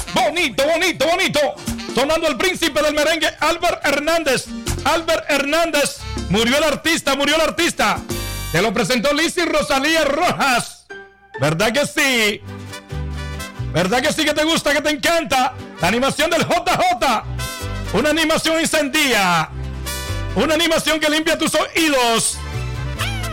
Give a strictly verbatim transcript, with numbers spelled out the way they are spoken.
Bonito, bonito, bonito. Sonando el príncipe del merengue, Albert Hernández. Albert Hernández. Murió el artista, murió el artista. Te lo presentó Lizzy Rosalía Rojas. ¿Verdad que sí? ¿Verdad que sí que te gusta, que te encanta? La animación del J J. Una animación encendida. Una animación que limpia tus oídos.